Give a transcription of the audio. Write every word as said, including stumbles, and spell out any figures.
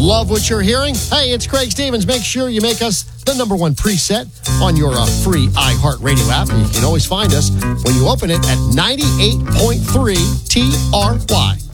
Love what you're hearing? Hey, it's Craig Stevens. Make sure you make us the number one preset on your uh, free iHeartRadio app. You can always find us when you open it at ninety-eight point three T R Y.